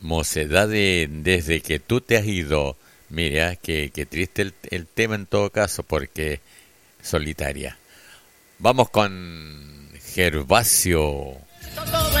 Mocedad desde que tú te has ido. Mira, qué triste el tema en todo caso, porque solitaria. Vamos con Gervasio.